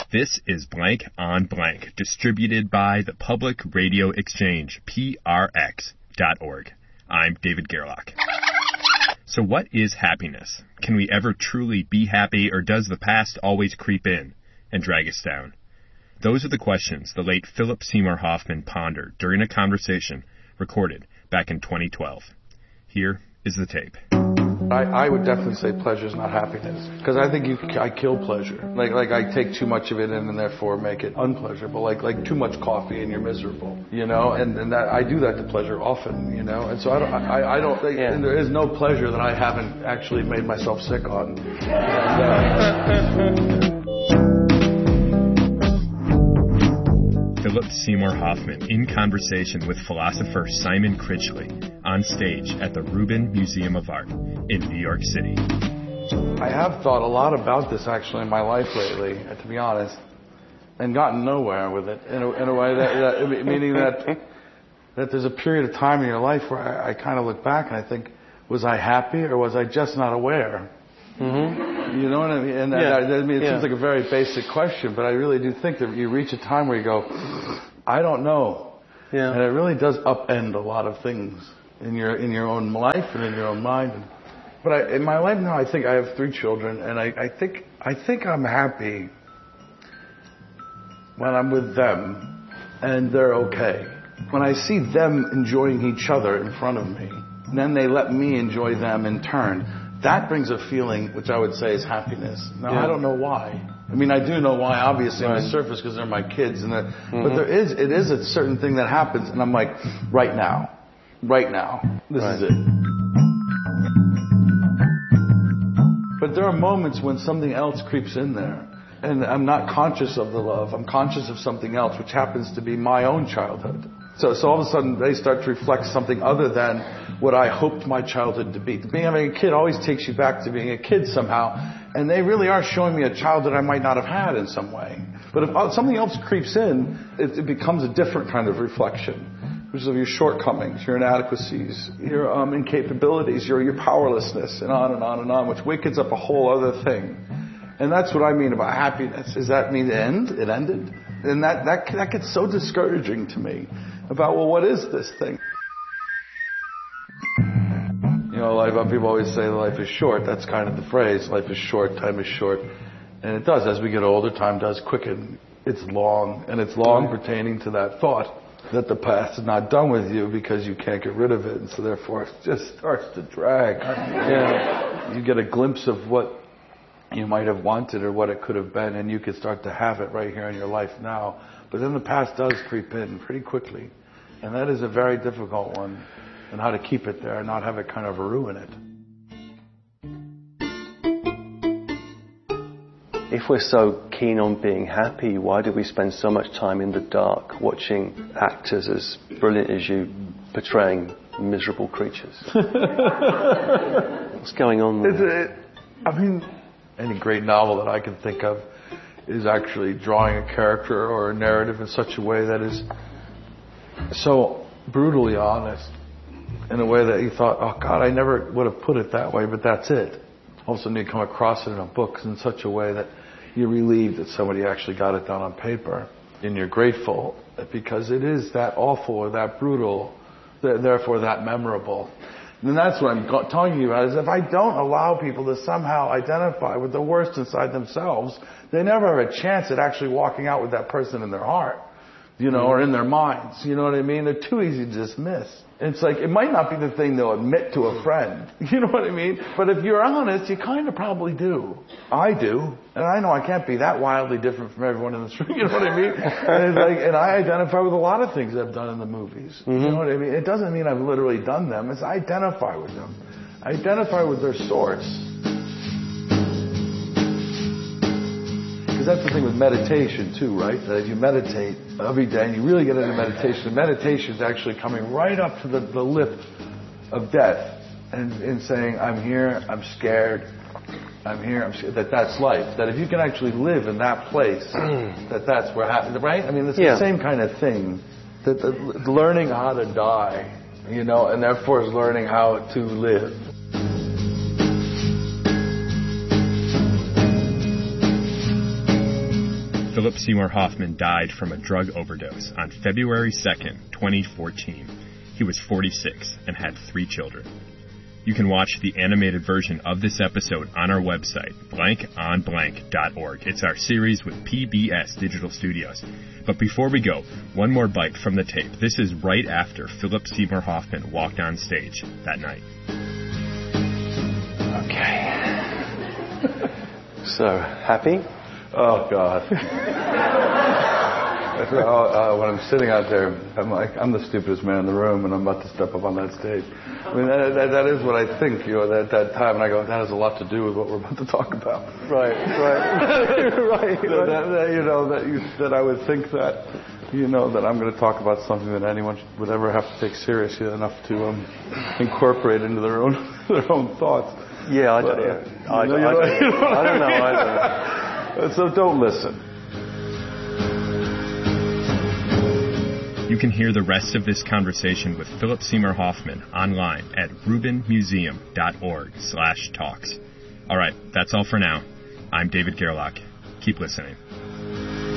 This is Blank on Blank, distributed by the Public Radio Exchange, PRX.org. I'm David Gerlach. So what is happiness? Can we ever truly be happy, or does the past always creep in and drag us down? Those are the questions the late Philip Seymour Hoffman pondered during a conversation recorded back in 2012. Here is the tape. I would definitely say pleasure is not happiness, because I think I kill pleasure. Like I take too much of it in and therefore make it unpleasurable. Like too much coffee and you're miserable, you know. And that I do that to pleasure often, you know. And so I don't think and there is no pleasure that I haven't actually made myself sick on. Philip Seymour Hoffman in conversation with philosopher Simon Critchley on stage at the Rubin Museum of Art in New York City. I have thought a lot about this actually in my life lately, to be honest, and gotten nowhere with it in a way that meaning that there's a period of time in your life where I kind of look back and I think, was I happy or was I just not aware? Mm-hmm. You know what I mean? And it seems like a very basic question, but I really do think that you reach a time where you go, I don't know. Yeah. And it really does upend a lot of things in your own life and in your own mind. But in my life now, I think I have 3 children, and I think I'm happy when I'm with them and they're okay. When I see them enjoying each other in front of me, and then they let me enjoy them in turn. That brings a feeling which I would say is happiness. Now, I don't know why. I mean, I do know why, obviously, on the surface, because they're my kids. But it is a certain thing that happens, and I'm like, right now, this is it. But there are moments when something else creeps in there, and I'm not conscious of the love. I'm conscious of something else, which happens to be my own childhood. So all of a sudden, they start to reflect something other than what I hoped my childhood to be. Having a kid always takes you back to being a kid somehow, and they really are showing me a childhood I might not have had in some way. But if something else creeps in, it becomes a different kind of reflection, which is of your shortcomings, your inadequacies, your incapabilities, your powerlessness, and on and on and on, which wakens up a whole other thing. And that's what I mean about happiness. Does that mean it ended? And that gets so discouraging to me about, well, what is this thing? You know, a lot of people always say life is short. That's kind of the phrase. Life is short, time is short. And it does. As we get older, time does quicken. It's long. And it's long pertaining to that thought that the past is not done with you because you can't get rid of it. And so therefore it just starts to drag. You get a glimpse of what you might have wanted or what it could have been, and you could start to have it right here in your life now. But then the past does creep in pretty quickly. And that is a very difficult one, and how to keep it there and not have it kind of ruin it. If we're so keen on being happy, why do we spend so much time in the dark watching actors as brilliant as you portraying miserable creatures? What's going on there? Any great novel that I can think of is actually drawing a character or a narrative in such a way that is so brutally honest, in a way that you thought, oh God, I never would have put it that way, but that's it. All of a sudden you come across it in a book in such a way that you're relieved that somebody actually got it down on paper, and you're grateful because it is that awful or that brutal, therefore that memorable. And that's what I'm talking about, is if I don't allow people to somehow identify with the worst inside themselves, they never have a chance at actually walking out with that person in their heart, you know, or in their minds. You know what I mean? They're too easy to dismiss. It's like, it might not be the thing they'll admit to a friend. You know what I mean? But if you're honest, you kind of probably do. I do. And I know I can't be that wildly different from everyone in this room. You know what I mean? And I identify with a lot of things I've done in the movies. Mm-hmm. You know what I mean? It doesn't mean I've literally done them. It's I identify with them. I identify with their source. Because that's the thing with meditation too, right? That if you meditate every day and you really get into meditation, meditation is actually coming right up to the lip of death and saying, I'm here, I'm scared, I'm here, I'm scared, that's life. That if you can actually live in that place, that's where happens, right? I mean, it's the same kind of thing. That learning how to die, you know, and therefore is learning how to live. Philip Seymour Hoffman died from a drug overdose on February 2nd, 2014. He was 46 and had 3 children. You can watch the animated version of this episode on our website, blankonblank.org. It's our series with PBS Digital Studios. But before we go, one more bite from the tape. This is right after Philip Seymour Hoffman walked on stage that night. Okay. So, happy? Oh, God. When I'm sitting out there, I'm like, I'm the stupidest man in the room, and I'm about to step up on that stage. I mean, that is what I think, at that time, and I go, that has a lot to do with what we're about to talk about. Right. Right. That I would think that, that I'm going to talk about something that anyone would ever have to take seriously enough to incorporate into their own thoughts. Yeah, I don't know either. So don't listen. You can hear the rest of this conversation with Philip Seymour Hoffman online at rubinmuseum.org/talks. All right, that's all for now. I'm David Gerlach. Keep listening.